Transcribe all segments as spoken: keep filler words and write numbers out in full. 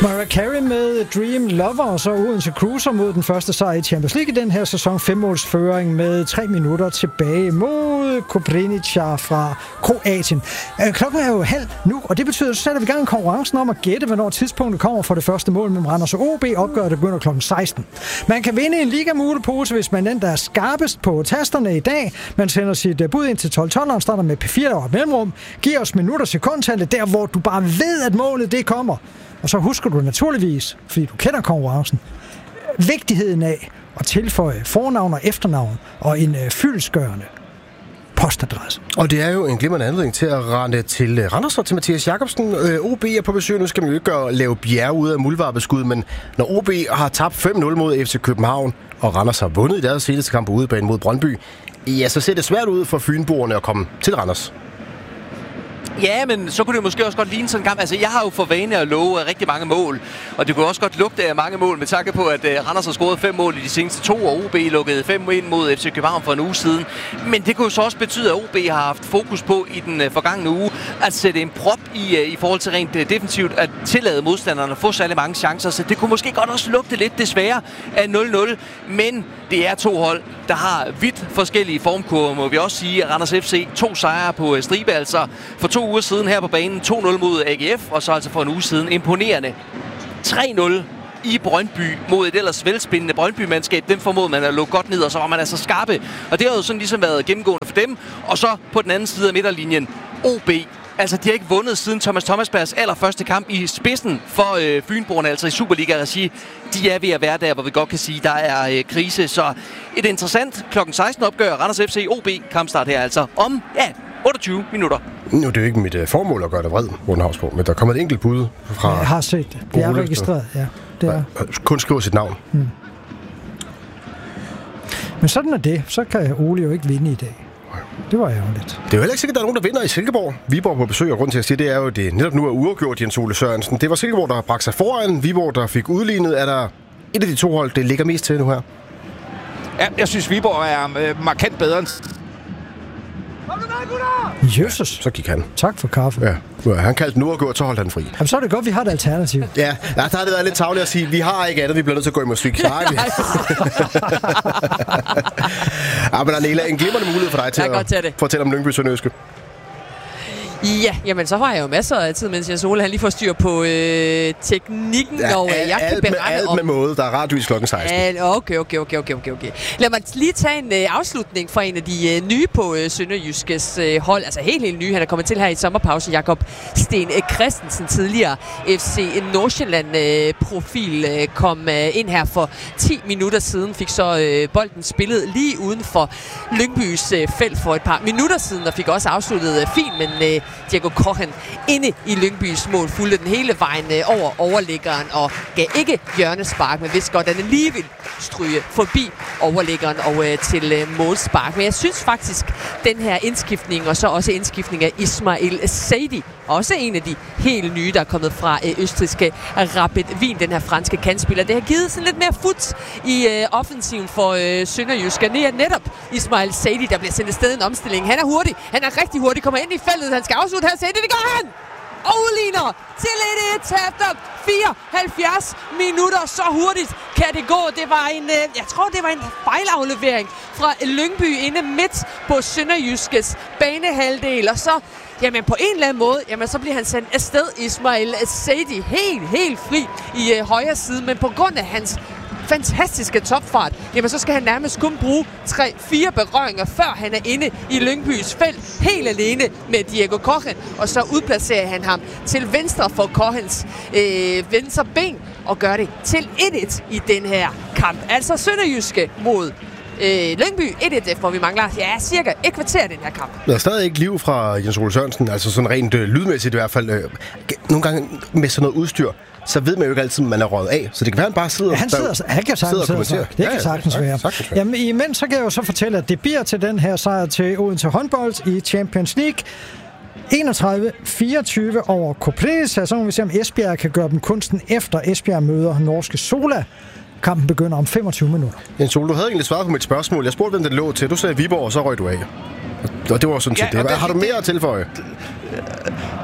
Mariah Carey med Dream Lover, og så Odense Cruiser mod den første sejr i Champions League i den her sæson. Femmålsføring med tre minutter tilbage mod Koprivnica fra Kroatien. Klokken er jo halv nu, og det betyder, at så sætter vi i gang konkurrencen om at gætte, hvornår tidspunktet kommer for det første mål mellem Randers og O B. Opgøret begynder klokken seksten. Man kan vinde en ligamulepose, hvis man den der er skarpest på tasterne i dag. Man sender sit bud ind til tolv tolv, og starter med P fire over et mellemrum. Giv os minutter sekundtallet, der hvor du bare ved, at målet det kommer. Og så husker du naturligvis, fordi du kender konkurrencen, vigtigheden af at tilføje fornavn og efternavn og en øh, fyldestgørende postadresse. Og det er jo en glimrende anledning til at rende til Randers og til Mathias Jacobsen. Øh, O B er på besøg. Nu skal man jo ikke gøre, lave bjerge ud af muldvarpeskud, men når O B har tabt fem nul mod F C København, og Randers har vundet i deres seneste kamp på udebane mod Brøndby, ja, så ser det svært ud for fynboerne at komme til Randers. Ja, men så kunne det måske også godt ligne sådan en kamp. Altså, jeg har jo for vane at love rigtig mange mål, og det kunne også godt lugte af mange mål, med tanke på, at uh, Randers har scoret fem mål i de seneste to, og O B lukkede fem ind mod F C København for en uge siden. Men det kunne jo så også betyde, at O B har haft fokus på i den uh, forgangne uge at sætte en prop i, uh, i forhold til rent uh, defensivt, at tillade modstanderne at få særlig mange chancer. Så det kunne måske godt også lugte lidt desværre af nul nul, men det er to hold, der har vidt forskellige formkurver, må vi også sige. Randers F C, to sejre på uh, stribe, altså for to uger siden her på banen, to nul mod A G F, og så altså for en uge siden imponerende tre nul i Brøndby mod et ellers velspændende Brøndby-mandskab. Dem formåede man at lukke godt ned, og så var man altså skarpe. Og det har jo sådan ligesom været gennemgående for dem. Og så på den anden side af midterlinjen, O B. Altså, de har ikke vundet siden Thomas Thomasbergs allerførste kamp i spidsen for øh, Fynboerne, altså i Superliga-regi. De er ved at være der, hvor vi godt kan sige, der er øh, krise. Så et interessant klokken seksten opgør Randers F C O B kampstart her altså om, ja, otteogtyve minutter. Nu er det jo ikke mit uh, formål at gøre dig vred, Morten Hausborg, men der kommer et enkelt bud fra... Jeg har set det. Det er registreret, ja. Det er. Kun skrive sit navn. Hmm. Men sådan er det. Så kan Ole jo ikke vinde i dag. Det var ærgerligt. Det er jo heller ikke sikkert, at der er nogen, der vinder i Silkeborg. Viborg på besøg, og grund til at sige, det er jo, det netop nu er uafgjort, Jens Ole Sørensen. Det var Silkeborg, der har bragt sig foran. Viborg, der fik udlignet. Er der et af de to hold, det ligger mest til nu her? Ja, jeg synes, Viborg er øh, markant bedre end... Jesus. Så gik han. Tak for kaffe. Ja, han kaldte nu og gjort, så holdt han fri. Jamen, så er det godt, vi har et alternativ. Ja, ja, der har det været lidt tavligt at sige, vi har ikke andet, vi bliver nødt til at gå i musik. Nej, vi... ja, men Arnela, en glimrende mulighed for dig til at, at fortælle om Lyngby Sønderjyske. Ja, jamen så har jeg jo masser af tid, mens Jens Ole han lige får styr på øh, teknikken, ja, og jeg kan alt berette med, alt om... med måde, der er radiovis klokken seksten. Ja, okay, okay, okay, okay, okay, okay. Lad mig lige tage en øh, afslutning fra en af de øh, nye på øh, Sønderjyskes øh, hold, altså helt, helt nye. Han er kommet til her i sommerpause, Jakob Sten øh, Christensen, tidligere F C Nordsjælland-profil, øh, øh, kom øh, ind her for ti minutter siden, fik så øh, bolden spillet lige uden for Lyngbys øh, felt for et par minutter siden, og fik også afsluttet øh, fint, men... Øh, Diego Kochen inde i Lyngbys mål, fulgte den hele vejen over overliggeren og gav ikke hjørnespark, men vidste godt, at den lige ville stryge forbi overliggeren og øh, til øh, målspark. Men jeg synes faktisk, den her indskiftning, og så også indskiftning af Ismail Saidi, også en af de helt nye, der er kommet fra øh, østrigske Rapid Wien, den her franske kantspiller. Det har givet sådan lidt mere fut i øh, offensiven for øh, Sønderjysk. Det er netop Ismail Saidi, der bliver sendt afsted en omstilling. Han er hurtig, han er rigtig hurtig, kommer ind i feltet, han skal afslutte her. Saidi, det gør han! Og udligner til et et efter fireoghalvfjerds minutter. Så hurtigt kan det gå. Det var en, jeg tror, det var en fejlaflevering fra Lyngby inde midt på Sønderjyskes banehalvdel. Og så, jamen på en eller anden måde, jamen så bliver han sendt afsted, Ismail Saidi, helt, helt fri i øh, højre side. Men på grund af hans fantastiske topfart, jamen så skal han nærmest kun bruge tre fire berøringer, før han er inde i Lyngbys felt, helt alene med Diego Kochen, og så udplacerer han ham til venstre for Kochens øh, venstre ben, og gør det til et et i den her kamp. Altså Sønderjyske mod øh, Lyngby et et, hvor vi mangler, ja, cirka et kvarter den her kamp. Der er stadig ikke liv fra Jens Ole Sørensen, altså sådan rent øh, lydmæssigt i hvert fald. Øh, nogle gange med sådan noget udstyr, så ved man jo ikke altid, at man er røget af. Så det kan være, han bare sidder, ja, han sidder, der, han kan sagtens sidde og kommentere. Det kan ja, sagtens ja, være. Sagtens være. Jamen, imens så kan jeg jo så fortælle, at det bliver til den her sejr til Odense håndbold i Champions League. enogtredive fireogtyve over Koprivnica. Så må vi se, om Esbjerg kan gøre dem kunsten efter Esbjerg møder norske Sola. Kampen begynder om femogtyve minutter. Jens Ole, du havde egentlig svaret på mit spørgsmål. Jeg spurgte, hvem det lå til. Du sagde Viborg, og så røg du af. Og det var sådan set ja, det. Har du mere at tilføje?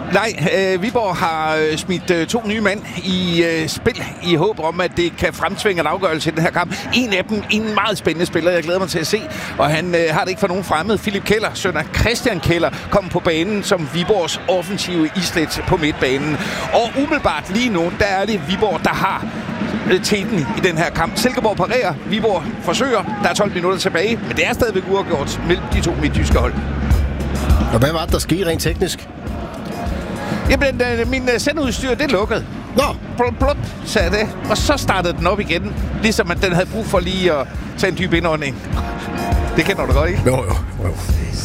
Nej, øh, Viborg har øh, smidt øh, to nye mand i øh, spil i håb om, at det kan fremtvinge en afgørelse i den her kamp. En af dem, en meget spændende spiller, jeg glæder mig til at se, og han øh, har det ikke for nogen fremmed. Philip Keller, søn af Christian Keller, kom på banen som Viborgs offensive islet på midtbanen. Og umiddelbart lige nu, der er det Viborg, der har øh, teten i den her kamp. Silkeborg parerer, Viborg forsøger, der er tolv minutter tilbage, men det er stadigvæk uafgjort mellem de to midtjyske hold. Og hvad var det, der skete rent teknisk? Jamen, øh, min øh, sendeudstyr, det er lukket. Nå! Blot, blot, sagde det. Og så startede den op igen. Ligesom at den havde brug for lige at tage en dyb indånding. Det kender du godt, ikke? Jo, jo. jo.